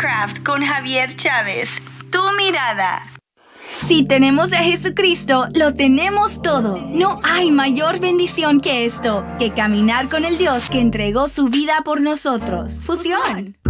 Craft con Javier Chávez. Tu mirada. Si tenemos a Jesucristo, lo tenemos todo. No hay mayor bendición que esto, que caminar con el Dios que entregó su vida por nosotros. Fusión.